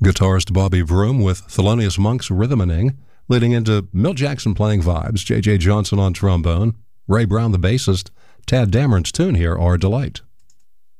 Guitarist Bobby Broom with Thelonious Monk's Rhythmaning, leading into Milt Jackson playing vibes, J.J. Johnson on trombone, Ray Brown the bassist, Tad Dameron's tune here, Our Delight.